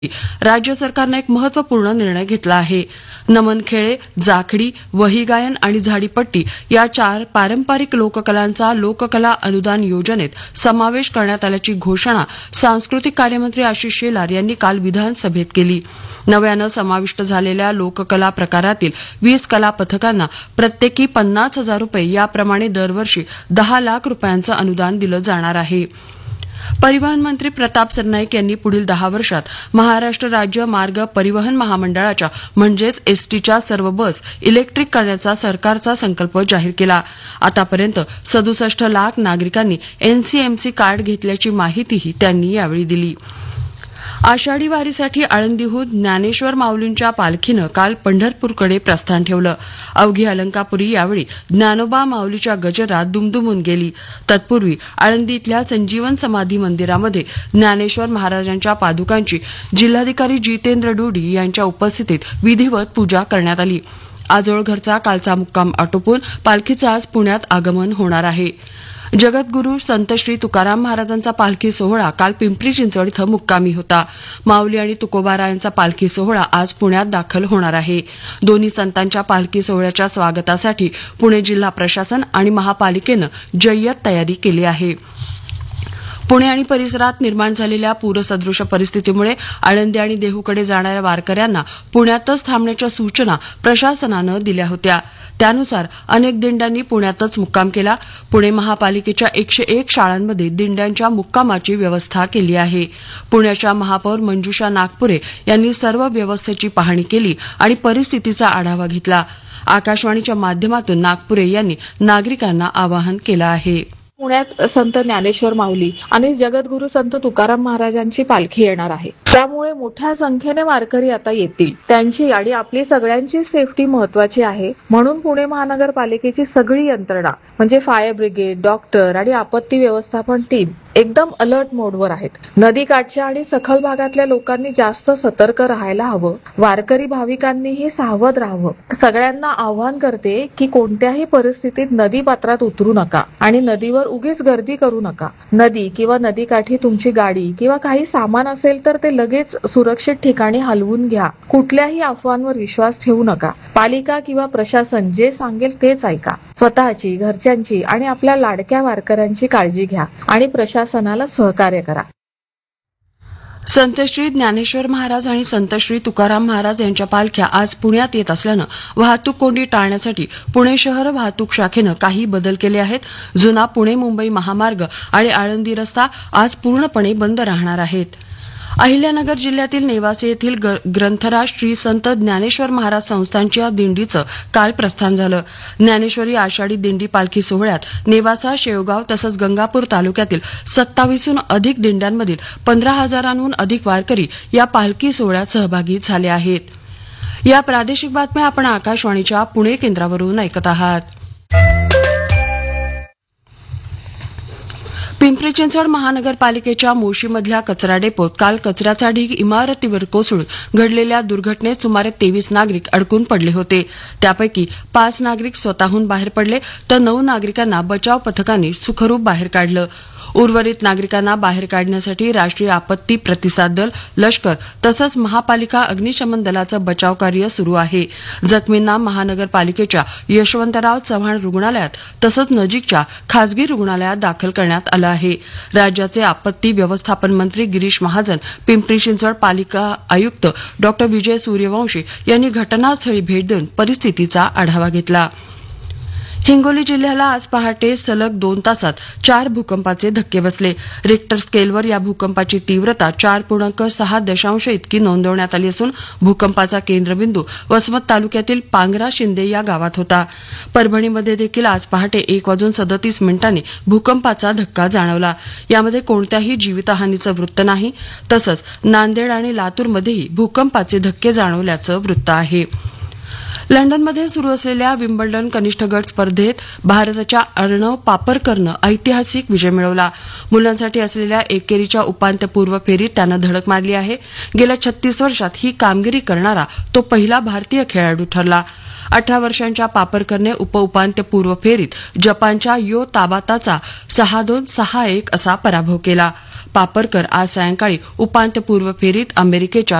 राज्य सरकारनं एक महत्वपूर्ण निर्णय घेतला आहे. नमनखेळे, जाखडी, वहीगायन आणि झाडीपट्टी या 4 पारंपरिक लोककलांचा लोककला अनुदान योजनेत समावेश करण्यात आल्याची घोषणा सांस्कृतिक कार्यमंत्री आशिष शेलार यांनी काल विधानसभेत केली. नव्यानं समाविष्ट झालेल्या लोककला प्रकारातील 20 कला पथकांना प्रत्येकी 50,000 रुपये याप्रमाणे दरवर्षी 10 लाख रुपयांचं अनुदान दिलं जाणार आहे. परिवहन मंत्री प्रताप सरनाईक यांनी पुढील 10 वर्षात महाराष्ट्र राज्य मार्ग परिवहन महामंडळाच्या म्हणजेच एसटीच्या सर्व बस इलेक्ट्रिक करण्याचा सरकारचा संकल्प जाहीर केला. आतापर्यंत 67 लाख नागरिकांनी एनसीएमसी कार्ड घेतल्याची माहितीही त्यांनी यावेळी दिली. आषाढी वारीसाठी आळंदीहून ज्ञानेश्वर माऊलींच्या पालखीनं काल पंढरपूरकडे प्रस्थान ठेवलं. अवघी अलंकापुरी यावेळी ज्ञानोबा माऊलीच्या गजरात दुमदुमून गेली. तत्पूर्वी आळंदी इथल्या संजीवन समाधी मंदिरामध्ये ज्ञानेश्वर महाराजांच्या पादुकांची जिल्हाधिकारी जितेंद्र डोडी यांच्या उपस्थितीत विधिवत पूजा करण्यात आली. आजोळघरचा कालचा मुक्काम आटोपून पालखीचं आज पुण्यात आगमन होणार आहे. जगद्गुरू संत श्री तुकाराम महाराजांचा पालखी सोहळा काल पिंपरी चिंचवड इथं मुक्कामी होता. माऊली आणि तुकोबारायांचा पालखी सोहळा आज पुण्यात दाखल होणार आहे. दोन्ही संतांच्या पालखी सोहळ्याच्या स्वागतासाठी पुणे जिल्हा प्रशासन आणि महापालिकेनं जय्यत तयारी केली आहे. पुणे आणि परिसरात निर्माण झालेल्या पूरसदृश परिस्थितीमुळे आळंदी आणि देहूकडे जाणाऱ्या वारकऱ्यांना पुण्यातच थांबण्याच्या सूचना प्रशासनानं दिल्या होत्या. त्यानुसार अनेक दिंड्यांनी पुण्यातच मुक्काम केला. पुणे महापालिकेच्या 101 शाळांमध्ये दिंड्यांच्या मुक्कामाची व्यवस्था केली आहे. पुण्याच्या महापौर मंजुषा नागपुरे यांनी सर्व व्यवस्थेची पाहणी केली आणि परिस्थितीचा आढावा घेतला. आकाशवाणीच्या माध्यमातून नागपुरे यांनी नागरिकांना आवाहन केलं आहे. पुण्यात संत ज्ञानेश्वर माऊली आणि जगद्गुरू संत तुकाराम महाराजांची पालखी येणार आहे. त्यामुळे मोठ्या संख्येने वारकरी आता येतील. त्यांची आणि आपली सगळ्यांची सेफ्टी महत्वाची आहे. म्हणून पुणे महानगरपालिकेची सगळी यंत्रणा म्हणजे फायर ब्रिगेड, डॉक्टर आणि आपत्ती व्यवस्थापन टीम एकदम अलर्ट मोडवर आहेत. नदीकाठच्या आणि सखल भागातल्या लोकांनी जास्त सतर्क राहायला हवं. वारकरी भाविकांनीही सावध राहावं. सगळ्यांना आवाहन करते की कोणत्याही परिस्थितीत नदी पात्रात उतरू नका आणि नदीवर उगीच गर्दी करू नका. नदी किंवा नदीकाठी तुमची गाडी किंवा काही सामान असेल तर ते लगेच सुरक्षित ठिकाणी हलवून घ्या. कुठल्याही अफवांवर विश्वास ठेवू नका. पालिका किंवा प्रशासन जे सांगेल तेच ऐका. स्वतःची, घरच्यांची आणि आपल्या लाडक्या वारकऱ्यांची काळजी घ्या आणि प्रशासनाला सहकार्य करा. संत श्री ज्ञानेश्वर महाराज आणि संत श्री तुकाराम महाराज यांच्या पालख्या आज पुण्यात येत असल्यानं वाहतूक कोंडी टाळण्यासाठी पुणे शहर वाहतूक शाखेनं काही बदल केले आहेत. जुना पुणे मुंबई महामार्ग आणि आळंदी रस्ता आज पूर्णपणे बंद राहणार आहेत. अहिल्यानगर जिल्ह्यातील नेवासे येथील ग्रंथराज श्री संत ज्ञानेश्वर महाराज संस्थानच्या दिंडीचं काल प्रस्थान झालं. ज्ञानेश्वरी आषाढी दिंडी पालखी सोहळ्यात नेवासा, शेवगाव तसंच गंगापूर तालुक्यातील 27हून अधिक दिंड्यांमधील 15,000हून अधिक वारकरी या पालखी सोहळ्यात सहभागी झाले आहेत. या प्रादेशिक बातम्या आपण आकाशवाणीच्या पुणे केंद्रावरून ऐकत आहात. पिंपरी चिंचवड महानगरपालिकेच्या मोशीमधल्या कचरा डेपोत काल कचऱ्याचा ढीग इमारतीवर कोसळून घडलेल्या दुर्घटनेत सुमारे 23 नागरिक अडकून पडले होते. त्यापैकी 5 नागरिक स्वतःहून बाहेर पडले तर 9 नागरिकांना बचाव पथकांनी सुखरूप बाहेर काढलं. उर्वरित नागरिकांना बाहेर काढण्यासाठी राष्ट्रीय आपत्ती प्रतिसाद दल, लष्कर तसंच महापालिका अग्निशमन दलाचं बचाव कार्य सुरू आहे. जखमींना महानगरपालिकेच्या यशवंतराव चव्हाण रुग्णालयात तसंच नजीकच्या खासगी रुग्णालयात दाखल करण्यात आलं आहे. राज्याचे आपत्ती व्यवस्थापन मंत्री गिरीश महाजन, पिंपरी चिंचवड पालिका आयुक्त डॉ. विजय सूर्यवंशी यांनी घटनास्थळी भेट देऊन परिस्थितीचा आढावा घेतला. हिंगोली जिल्ह्याला आज पहाटे सलग 2 तासात 4 भूकंपाचे धक्के बसले. रिक्टर स्केलवर या भूकंपाची तीव्रता 4.6 इतकी नोंदवण्यात आली असून भूकंपाचा केंद्रबिंदू वसमत तालुक्यातील पांगरा शिंदे या गावात होता. परभणीमध्ये देखील आज पहाटे 1:37 भूकंपाचा धक्का जाणवला. यामध्ये कोणत्याही जीवितहानीचं वृत्त नाही. तसंच नांदेड आणि लातूरमध्येही भूकंपाचे धक्के जाणवल्याचं वृत्त आहे. लंडनमध्ये सुरू असलेल्या विम्बल्डन कनिष्ठ गट स्पर्धेत भारताच्या अर्णव पापरकरनं ऐतिहासिक विजय मिळवला. मुलांसाठी असलेल्या एकेरीच्या उपांत्यपूर्व फेरीत त्यानं धडक मारली आहे. गेल्या 36 वर्षात ही कामगिरी करणारा तो पहिला भारतीय खेळाडू ठरला. 18 वर्षांच्या पापरकरने उपउपांत्यपूर्व फेरीत जपानच्या यो ताबाताचा 6-2, 6-1 असा पराभव केला. पापरकर आज सायंकाळी उपांत्यपूर्व फेरीत अमेरिकेच्या